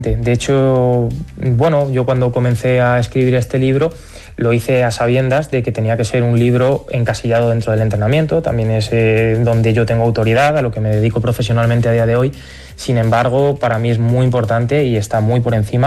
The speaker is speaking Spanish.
De hecho, bueno, yo cuando comencé a escribir este libro lo hice a sabiendas de que tenía que ser un libro encasillado dentro del entrenamiento, también es donde yo tengo autoridad, a lo que me dedico profesionalmente a día de hoy. Sin embargo, para mí es muy importante y está muy por encima